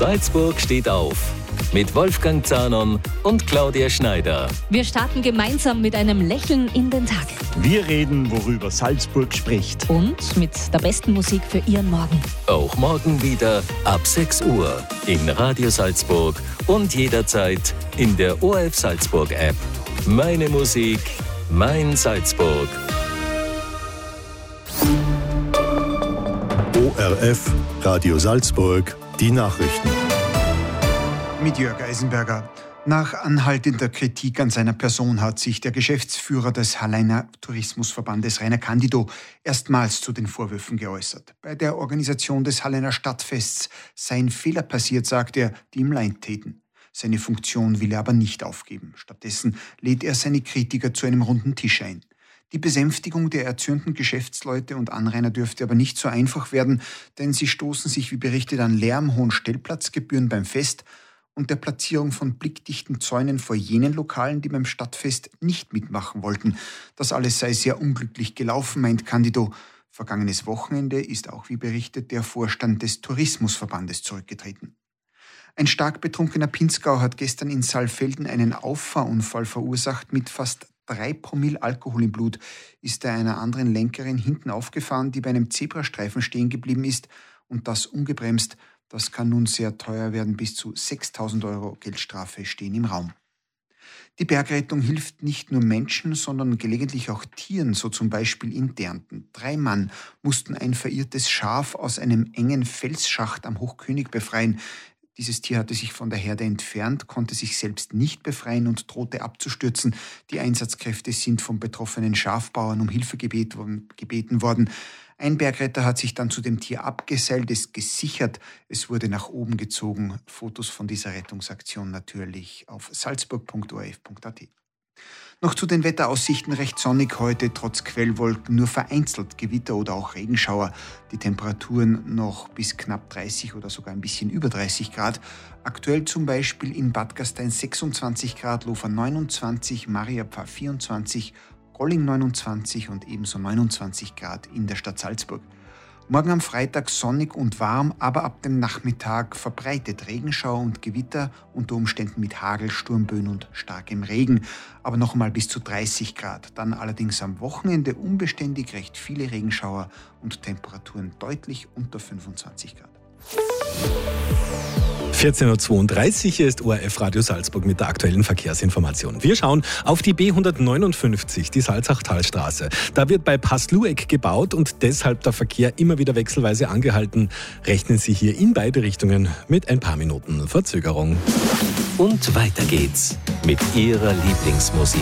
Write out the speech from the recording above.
Salzburg steht auf. Mit Wolfgang Zahnon und Claudia Schneider. Wir starten gemeinsam mit einem Lächeln in den Tag. Wir reden, worüber Salzburg spricht. Und mit der besten Musik für Ihren Morgen. Auch morgen wieder ab 6 Uhr in Radio Salzburg und jederzeit in der ORF Salzburg App. Meine Musik, mein Salzburg. ORF Radio Salzburg, die Nachrichten. Mit Jörg Eisenberger. Nach anhaltender Kritik an seiner Person hat sich der Geschäftsführer des Halleiner Tourismusverbandes Rainer Candido erstmals zu den Vorwürfen geäußert. Bei der Organisation des Halleiner Stadtfests seien Fehler passiert, sagt er, die ihm leid täten. Seine Funktion will er aber nicht aufgeben. Stattdessen lädt er seine Kritiker zu einem runden Tisch ein. Die Besänftigung der erzürnten Geschäftsleute und Anrainer dürfte aber nicht so einfach werden, denn sie stoßen sich, wie berichtet, an Lärm, hohen Stellplatzgebühren beim Fest und der Platzierung von blickdichten Zäunen vor jenen Lokalen, die beim Stadtfest nicht mitmachen wollten. Das alles sei sehr unglücklich gelaufen, meint Candido. Vergangenes Wochenende ist auch, wie berichtet, der Vorstand des Tourismusverbandes zurückgetreten. Ein stark betrunkener Pinzgauer hat gestern in Saalfelden einen Auffahrunfall verursacht. Mit fast 3 Promille Alkohol im Blut ist er einer anderen Lenkerin hinten aufgefahren, die bei einem Zebrastreifen stehen geblieben ist und das ungebremst. Das kann nun sehr teuer werden, bis zu 6.000 Euro Geldstrafe stehen im Raum. Die Bergrettung hilft nicht nur Menschen, sondern gelegentlich auch Tieren, so zum Beispiel in Därnten. 3 Mann mussten ein verirrtes Schaf aus einem engen Felsschacht am Hochkönig befreien. Dieses Tier hatte sich von der Herde entfernt, konnte sich selbst nicht befreien und drohte abzustürzen. Die Einsatzkräfte sind vom betroffenen Schafbauern um Hilfe gebeten worden. Ein Bergretter hat sich dann zu dem Tier abgeseilt, es gesichert. Es wurde nach oben gezogen. Fotos von dieser Rettungsaktion natürlich auf salzburg.orf.at. Noch zu den Wetteraussichten: recht sonnig heute, trotz Quellwolken, nur vereinzelt Gewitter oder auch Regenschauer. Die Temperaturen noch bis knapp 30 oder sogar ein bisschen über 30 Grad. Aktuell zum Beispiel in Bad Gastein 26 Grad, Lofer 29, Mariapfarr 24, Golling 29 und ebenso 29 Grad in der Stadt Salzburg. Morgen am Freitag sonnig und warm, aber ab dem Nachmittag verbreitet Regenschauer und Gewitter, unter Umständen mit Hagel, Sturmböen und starkem Regen, aber noch einmal bis zu 30 Grad. Dann allerdings am Wochenende unbeständig recht viele Regenschauer und Temperaturen deutlich unter 25 Grad. 14.32 Uhr, hier ist ORF Radio Salzburg mit der aktuellen Verkehrsinformation. Wir schauen auf die B159, die Salzachtalstraße. Da wird bei Passlueck gebaut und deshalb der Verkehr immer wieder wechselweise angehalten. Rechnen Sie hier in beide Richtungen mit ein paar Minuten Verzögerung. Und weiter geht's mit Ihrer Lieblingsmusik.